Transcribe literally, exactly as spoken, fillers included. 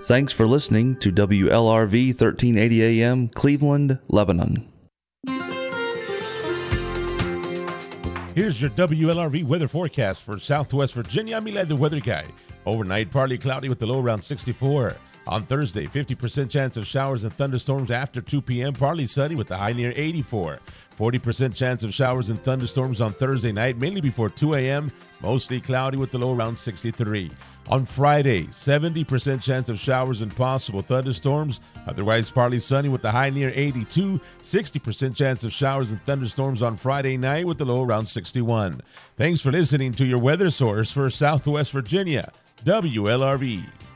Thanks for listening to W L R V thirteen eighty A M, Cleveland, Lebanon. Here's your W L R V weather forecast for Southwest Virginia. I'm Eli, the weather guy. Overnight, partly cloudy with the low around sixty-four. On Thursday, fifty percent chance of showers and thunderstorms after two p.m., partly sunny with the high near eighty-four. forty percent chance of showers and thunderstorms on Thursday night, mainly before two a.m., mostly cloudy with the low around sixty-three. On Friday, seventy percent chance of showers and possible thunderstorms, otherwise partly sunny with the high near eighty-two. sixty percent chance of showers and thunderstorms on Friday night with the low around sixty-one. Thanks for listening to your weather source for Southwest Virginia, W L R V.